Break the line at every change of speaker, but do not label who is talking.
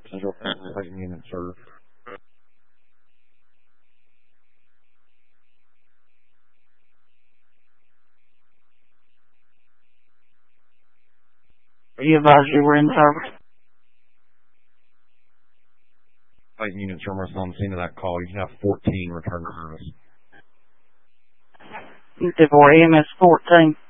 Central Fighting Unit served.
You advised you were in service.
Fighting Unit terminus on the scene of that call. You have 14 return to service.
DeVore EMS 14.